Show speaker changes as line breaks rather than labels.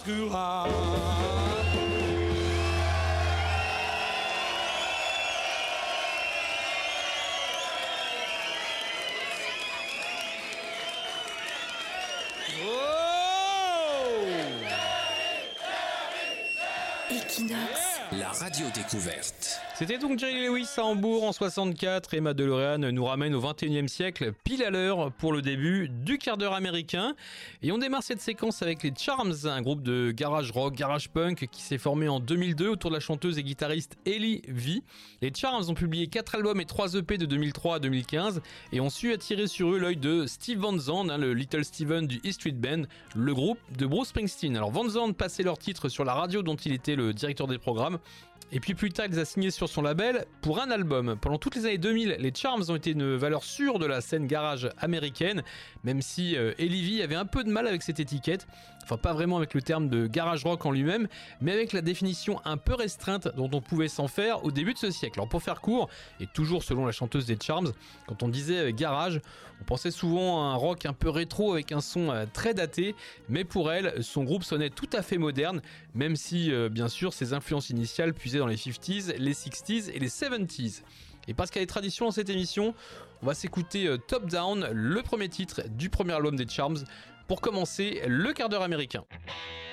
hurrah.
Equinox,
la radio découverte.
C'était donc Jerry Lewis à Hambourg en 64 et ma DeLorean nous ramène au 21e siècle, pile à l'heure pour le début du quart d'heure américain. Et on démarre cette séquence avec les Charms, un groupe de garage rock, garage punk qui s'est formé en 2002 autour de la chanteuse et guitariste Ellie V. Les Charms ont publié 4 albums et 3 EP de 2003 à 2015 et ont su attirer sur eux l'œil de Steve Van Zandt, le Little Steven du E Street Band, le groupe de Bruce Springsteen. Alors Van Zandt passait leur titre sur la radio dont il était le directeur des programmes. Et puis plus tard, il les a signés sur son label pour un album. Pendant toutes les années 2000, les Charms ont été une valeur sûre de la scène garage américaine, même si Ellie V avait un peu de mal avec cette étiquette. Enfin, pas vraiment avec le terme de garage rock en lui-même, mais avec la définition un peu restreinte dont on pouvait s'en faire au début de ce siècle. Alors pour faire court, et toujours selon la chanteuse des Charms, quand on disait garage, on pensait souvent à un rock un peu rétro avec un son très daté, mais pour elle, son groupe sonnait tout à fait moderne, même si bien sûr ses influences initiales puisaient dans les 50s, les 60s et les 70s. Et parce qu'il y a des traditions dans cette émission, on va s'écouter Top Down, le premier titre du premier album des Charms, pour commencer le quart d'heure américain.